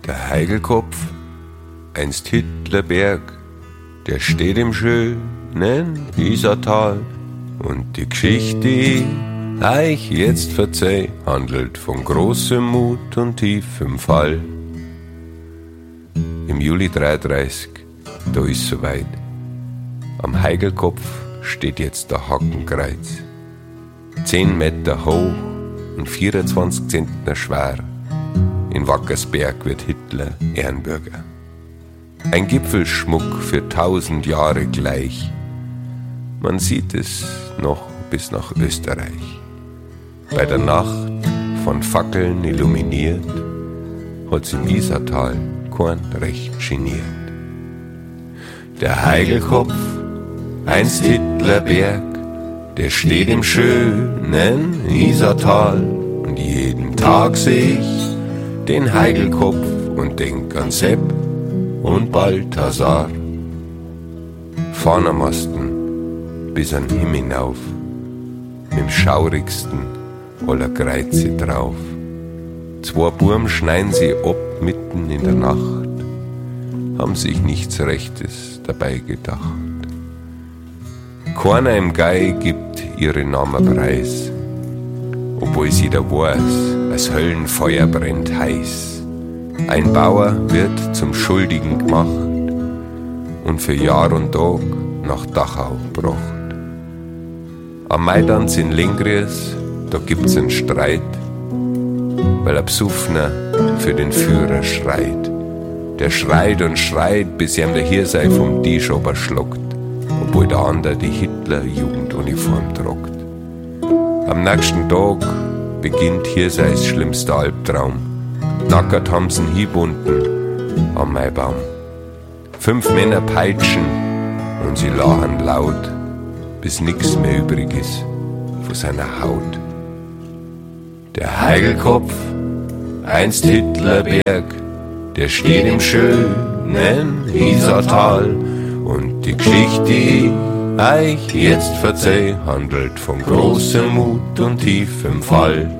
Der Heigelkopf, einst Hitlerberg, der steht im schönen Isartal. Und die Geschichte, die ich jetzt verzeih, handelt von großem Mut und tiefem Fall. Im Juli 33, da ist soweit. Am Heigelkopf steht jetzt der Hackenkreuz. 10 Meter hoch und 24 Zentner schwer. In Wackersberg wird Hitler Ehrenbürger. Ein Gipfelschmuck für 1000 Jahre gleich. Man sieht es noch bis nach Österreich. Bei der Nacht von Fackeln illuminiert, hat's im Isartal kein recht geniert. Der Heigelkopf, einst Hitlerberg, der steht im schönen Isartal. Und jeden Tag seh ich den Heigelkopf und denk an Sepp und Balthasar. Vorn am Masten bis an Himmel hinauf, mit'm schaurigsten aller Kreuze drauf. 2 Burm schneiden sie ab mitten in der Nacht, haben sich nichts Rechtes dabei gedacht. Keiner im Gai gibt ihre Namen preis, obwohl sie da weiß, das Höllenfeuer brennt heiß. Ein Bauer wird zum Schuldigen gemacht und für Jahr und Tag nach Dachau gebracht. Am Maidanz in Lingries, da gibt's einen Streit, weil ein Besoffener für den Führer schreit. Der schreit und schreit, bis ihm der Hirsei vom Tisch schluckt, obwohl der andere die Hitler-Jugenduniform tragt. Am nächsten Tag beginnt Hirseis schlimmster Albtraum. Nackert haben sie ihn hingebunden am Maibaum. 5 Männer peitschen und sie lachen laut, bis nix mehr übrig ist von seiner Haut. Der Heigelkopf, einst Hitlerberg, der steht im schönen Isartal. Und die Geschichte, die ich jetzt verzeih, handelt von großem Mut und tiefem Fall.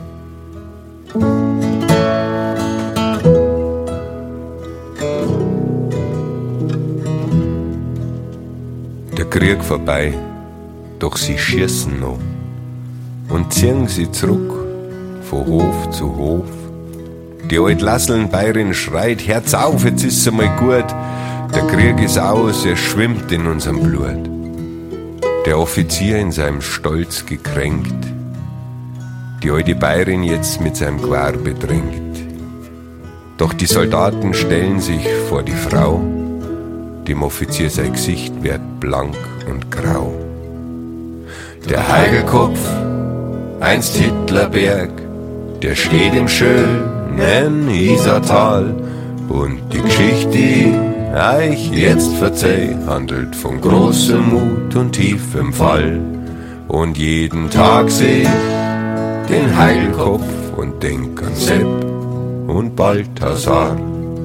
Der Krieg vorbei, doch sie schießen noch und ziehen sie zurück von Hof zu Hof. Die alte Lasseln-Bäuerin schreit: Herz auf, jetzt ist's einmal gut. Der Krieg ist aus, er schwimmt in unserem Blut. Der Offizier in seinem Stolz gekränkt, die alte Bäuerin jetzt mit seinem Gewehr bedrängt. Doch die Soldaten stellen sich vor die Frau, dem Offizier sein Gesicht wird blank und grau. Der Heigelkopf, einst Hitlerberg, der steht im schönen Isartal. Und die Geschichte, die ich jetzt verzeih, handelt von großem Mut und tiefem Fall. Und jeden Tag seh ich den Heigelkopf und denk an Sepp und Balthasar.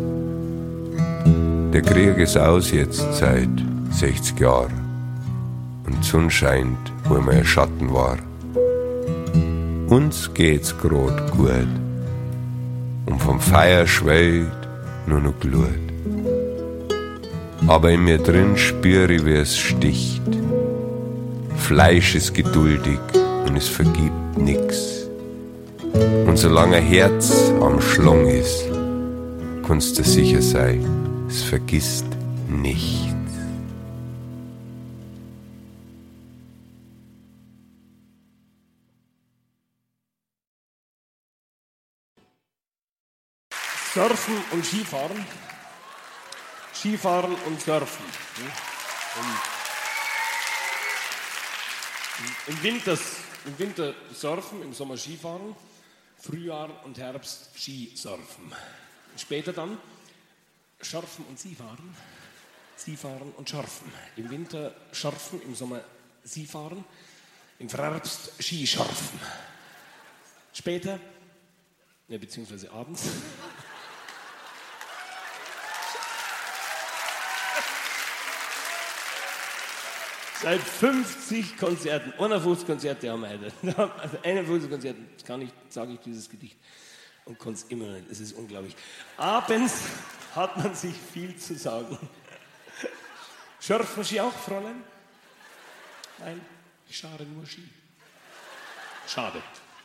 Der Krieg ist aus jetzt seit 60 Jahren und die Sonne scheint, wo immer ein Schatten war. Uns geht's grad gut und vom Feuer schwellt nur noch Glut. Aber in mir drin spüre ich, wie es sticht. Fleisch ist geduldig und es vergibt nix. Und solange ein Herz am Schlong ist, kannst du sicher sein, es vergisst nichts. Surfen und Skifahren. Skifahren und Surfen. Im Winter surfen, im Sommer Skifahren, Frühjahr und Herbst Skisurfen. Später dann Scharfen und Skifahren, Skifahren und Scharfen. Im Winter Scharfen, im Sommer Skifahren, im Herbst Skischarfen. Später, beziehungsweise abends, seit 50 Konzerten, 51 Konzerte haben wir heute. Also 51 Konzerte, sage ich dieses Gedicht. und kann es immer nicht. Es ist unglaublich. Abends hat man sich viel zu sagen. Surfen Sie auch, Fräulein? Nein, ich schare nur Ski. Schade.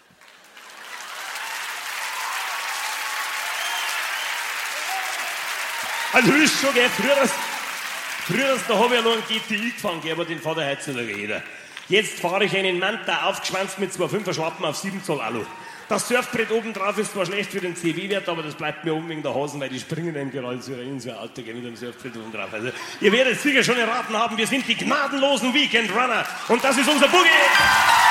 Also du bist schon, gell, früher da habe ich ja noch einen GTI gefahren, aber den fährt ja heutzutage jeder. Jetzt fahre ich einen Manta aufgeschwanzt mit 2,5er Schwappen auf 7 Zoll Alu. Das Surfbrett oben drauf ist zwar schlecht für den CW-Wert, aber das bleibt mir oben wegen der Hosen, weil die springen einem gerade so rein, so ein Alter, gell, mit dem Surfbrett oben drauf. Also, ihr werdet sicher schon erraten haben, wir sind die gnadenlosen Weekend Runner und das ist unser Boogie!